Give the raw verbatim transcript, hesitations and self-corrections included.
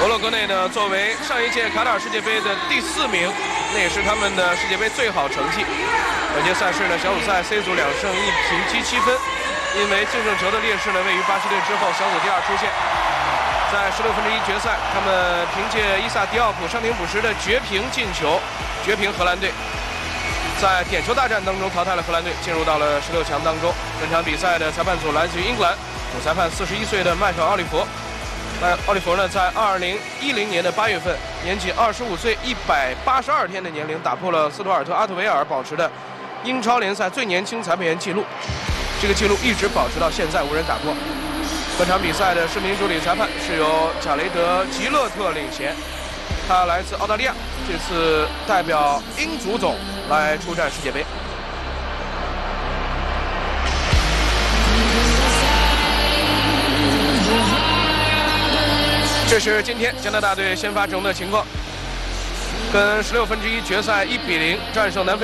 摩洛哥队呢，作为上一届卡塔尔世界杯的第四名，那也是他们的世界杯最好成绩。本届赛事呢，小组赛 C 组两胜一平积七分，因为净胜球的劣势呢，位于巴西队之后，小组第二出现。在十六分之一决赛，他们凭借伊萨迪奥普伤停补时的绝平进球，绝平荷兰队。 在点球大战当中淘汰了荷兰队，进入到了十六强当中。本场比赛的裁判组来自于英格兰，主裁判四十一岁的迈克尔·奥利弗。那奥利弗呢，在二零一零年的八月份，年仅二十五岁一百八十二天的年龄，打破了斯图尔特·阿特维尔保持的英超联赛最年轻裁判员纪录。这个纪录一直保持到现在，无人打破。本场比赛的视频助理裁判是由贾雷德·吉勒特领衔，他来自澳大利亚，这次代表英足总 来出战世界杯。这是今天加拿大队先发阵容的情况，跟十六分之一决赛一比零战胜南非。